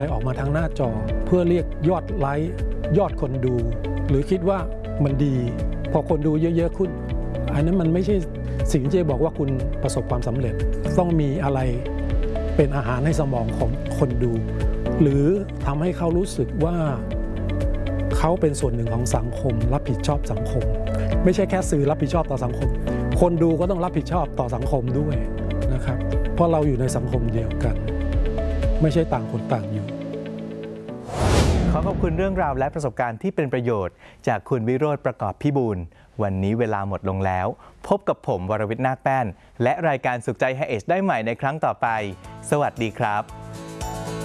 ออกมาทางหน้าจอเพื่อเรียกยอดไลค์ยอดคนดูหรือคิดว่ามันดีพอคนดูเยอะๆขึ้นอันนั้นมันไม่ใช่สิ่งที่จะบอกว่าคุณประสบความสำเร็จต้องมีอะไรเป็นอาหารให้สมองของคนดูหรือทำให้เขารู้สึกว่าเขาเป็นส่วนหนึ่งของสังคมรับผิดชอบสังคมไม่ใช่แค่สื่อรับผิดชอบต่อสังคมคนดูก็ต้องรับผิดชอบต่อสังคมด้วยนะครับเพราะเราอยู่ในสังคมเดียวกันไม่ใช่ต่างคนต่างอยู่ขอบคุณเรื่องราวและประสบการณ์ที่เป็นประโยชน์จากคุณวิโรจน์ประกอบพิบูลวันนี้เวลาหมดลงแล้วพบกับผมวรวิทย์นาคแป้นและรายการสุขใจไฮเอจได้ใหม่ในครั้งต่อไปสวัสดีครับ